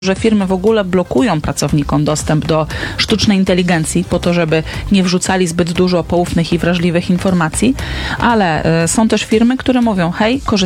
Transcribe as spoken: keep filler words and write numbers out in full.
że firmy w ogóle blokują pracownikom dostęp do sztucznej inteligencji po to, żeby nie wrzucali zbyt dużo poufnych i wrażliwych informacji, ale y, są też firmy, które mówią, hej, korzystajcie